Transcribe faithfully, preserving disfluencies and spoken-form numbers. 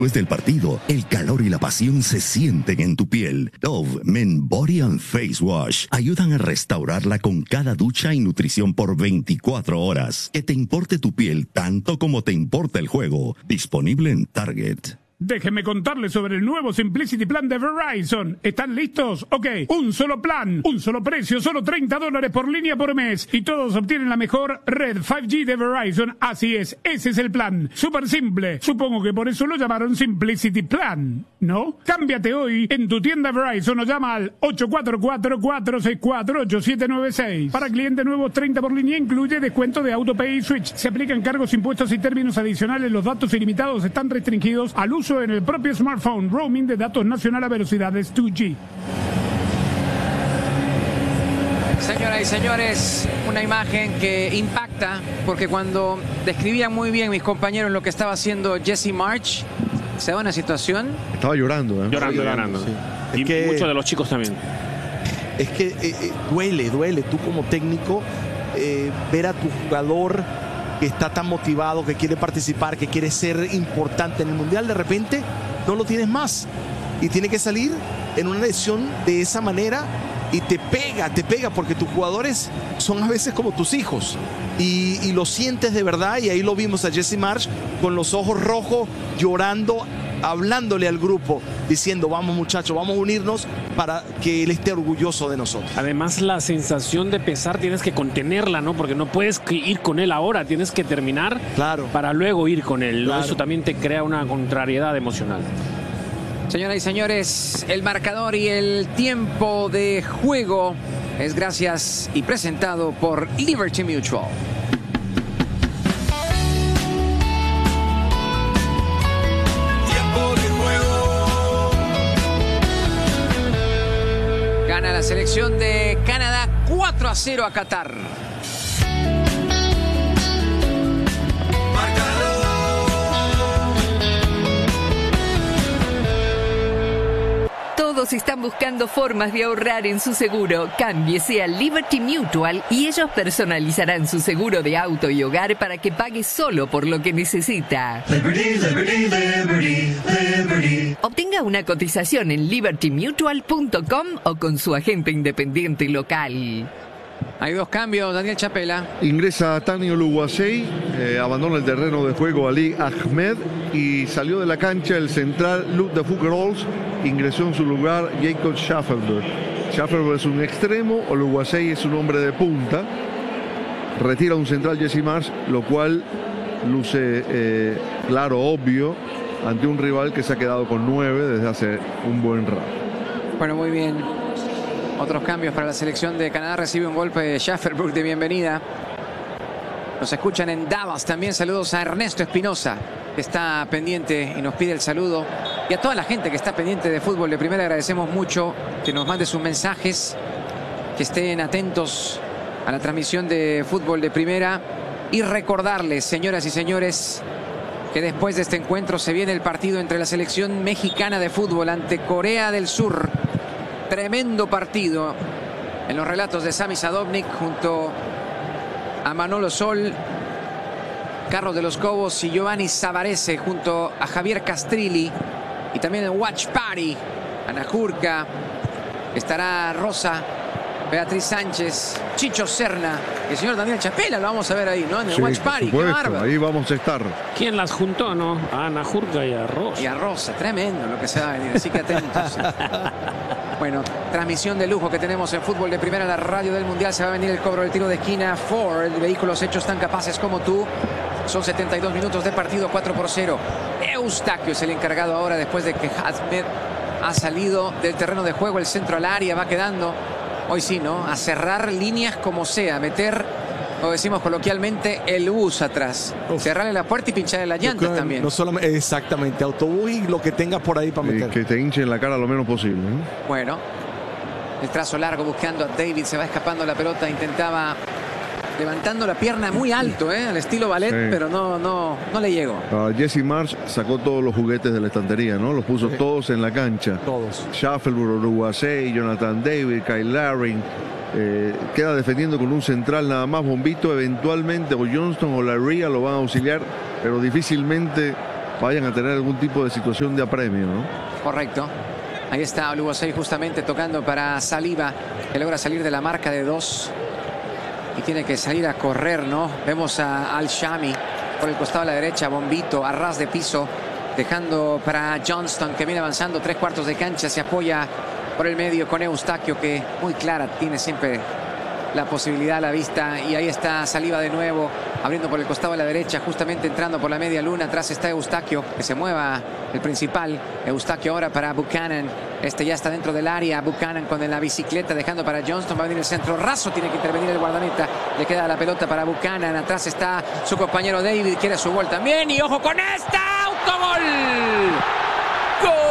Después del partido, el calor y la pasión se sienten en tu piel. Dove Men Body and Face Wash ayudan a restaurarla con cada ducha y nutrición por veinticuatro horas. Que te importe tu piel tanto como te importa el juego. Disponible en Target. Déjenme contarles sobre el nuevo Simplicity Plan de Verizon. ¿Están listos? Ok, un solo plan, un solo precio, solo treinta dólares por línea por mes. Y todos obtienen la mejor red cinco G de Verizon. Así es, ese es el plan. Súper simple. Supongo que por eso lo llamaron Simplicity Plan, ¿no? Cámbiate hoy en tu tienda Verizon o llama al ocho cuatro cuatro, cuatro seis cuatro, ocho siete nueve seis. Para clientes nuevos, treinta por línea incluye descuento de AutoPay y Switch. Se aplican cargos, impuestos y términos adicionales. Los datos ilimitados están restringidos al uso en el propio smartphone. Roaming de datos nacional a velocidades dos G. Señoras y señores, una imagen que impacta, porque cuando describían muy bien mis compañeros lo que estaba haciendo Jesse Marsch, se da una situación. Estaba llorando, ¿eh? Llorando, llorando. Sí. Y que, muchos de los chicos también. Es que eh, eh, duele, duele. Tú como técnico, eh, ver a tu jugador que está tan motivado, que quiere participar, que quiere ser importante en el Mundial, de repente no lo tienes más. Y tiene que salir en una lesión de esa manera y te pega, te pega, porque tus jugadores son a veces como tus hijos. Y, y lo sientes de verdad, y ahí lo vimos a Jesse Marsch con los ojos rojos, llorando, hablándole al grupo, diciendo: vamos muchachos, vamos a unirnos para que él esté orgulloso de nosotros. Además, la sensación de pesar tienes que contenerla, ¿no? Porque no puedes ir con él ahora, tienes que terminar, claro, para luego ir con él, ¿no? Claro. Eso también te crea una contrariedad emocional. Señoras y señores, el marcador y el tiempo de juego es gracias y presentado por Liberty Mutual. Gana la selección de Canadá cuatro a cero a Qatar. Todos están buscando formas de ahorrar en su seguro. Cámbiese a Liberty Mutual y ellos personalizarán su seguro de auto y hogar para que pague solo por lo que necesita. Liberty, Liberty, Liberty, Liberty. Obtenga una cotización en liberty mutual punto com o con su agente independiente local. Hay dos cambios, Daniel Chapela. Ingresa Tani Oluwasei, eh, abandona el terreno de juego Ali Ahmed y salió de la cancha el central Luc de Foucault. Ingresó en su lugar Jacob Schaffelberg. Schaffelberg es un extremo, Oluwasei es un hombre de punta. Retira un central Jesse Marsch, lo cual luce eh, claro, obvio, ante un rival que se ha quedado con nueve desde hace un buen rato. Bueno, muy bien. Otros cambios para la selección de Canadá. Recibe un golpe de Schaffelberg de bienvenida. Nos escuchan en Dallas también. Saludos a Ernesto Espinosa, que está pendiente y nos pide el saludo. Y a toda la gente que está pendiente de fútbol de primera, agradecemos mucho que nos mande sus mensajes, que estén atentos a la transmisión de fútbol de primera. Y recordarles, señoras y señores, que después de este encuentro se viene el partido entre la selección mexicana de fútbol ante Corea del Sur. Tremendo partido en los relatos de Sami Sadovnik junto a Manolo Sol, Carlos de los Cobos y Giovanni Savarese junto a Javier Castrilli. Y también en Watch Party, Ana Jurka, estará Rosa, Beatriz Sánchez, Chicho Serna y el señor Daniel Chapela. Lo vamos a ver ahí, ¿no? En el sí, Watch Party. Qué bárbaro. Ahí vamos a estar. ¿Quién las juntó, no? A Ana Jurka y a Rosa. Y a Rosa, tremendo lo que se va a venir, así que atentos. Bueno, transmisión de lujo que tenemos en fútbol de primera, la radio del Mundial. Se va a venir el cobro del tiro de esquina. Ford, vehículos hechos tan capaces como tú. Son setenta y dos minutos de partido, cuatro por cero. Eustaquio es el encargado ahora después de que Hazmed ha salido del terreno de juego. El centro al área va quedando. Hoy sí, ¿no? A cerrar líneas como sea. Meter, lo decimos coloquialmente, el bus atrás. Uf. Cerrarle la puerta y pincharle las llantas también. No solamente, exactamente, autobús y lo que tengas por ahí para meter. Que te hinchen la cara lo menos posible, ¿no? Bueno, el trazo largo buscando a David. Se va escapando la pelota. Intentaba levantando la pierna muy alto, ¿eh? Al estilo ballet, sí. Pero no, no, no le llegó. Uh, Jesse Marsch sacó todos los juguetes de la estantería, ¿no? Los puso sí. todos en la cancha. Todos. Schaffelberg, Oluwasei, Jonathan David, Kyle Laring. Eh, queda defendiendo con un central nada más. Bombito, eventualmente o Johnston o Larrea lo van a auxiliar, pero difícilmente vayan a tener algún tipo de situación de apremio, ¿no? Correcto. Ahí está Oluwaseyi justamente tocando para Saliba, que logra salir de la marca de dos y tiene que salir a correr, ¿no? Vemos a Al-Shami por el costado a la derecha, Bombito a ras de piso, dejando para Johnston, que viene avanzando tres cuartos de cancha, se apoya por el medio con Eustaquio, que muy clara tiene siempre la posibilidad a la vista. Y ahí está Saliba de nuevo, abriendo por el costado a la derecha, justamente entrando por la media luna. Atrás está Eustaquio, que se mueva el principal. Eustaquio ahora para Buchanan. Este ya está dentro del área. Buchanan con la bicicleta, dejando para Johnston. Va a venir el centro raso, tiene que intervenir el guardameta. Le queda la pelota para Buchanan. Atrás está su compañero David, quiere su gol también. Y ojo con esta, autogol. ¡Gol!